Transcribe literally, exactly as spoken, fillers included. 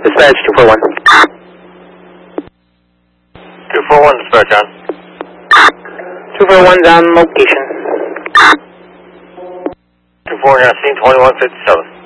Dispatch two four one. two four one, dispatch on. two four one's on location. two four one, you're on scene twenty-one fifty-seven.